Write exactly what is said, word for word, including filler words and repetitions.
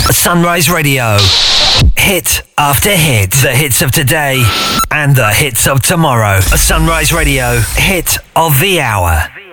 Sunrise Radio. Hit after hit. The hits of today and the hits of tomorrow. Sunrise Radio. Hit of the hour.